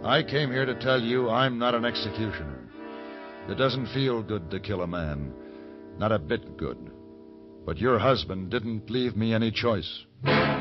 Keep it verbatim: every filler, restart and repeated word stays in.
I came here to tell you I'm not an executioner. It doesn't feel good to kill a man. Not a bit good. But your husband didn't leave me any choice.